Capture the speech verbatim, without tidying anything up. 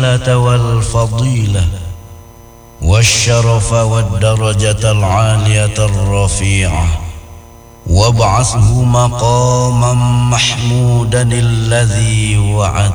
الوسيلة والفضيلة والشرف والدرجة العالية الرفيعة وابعثه مقاما محمودا الذي وعد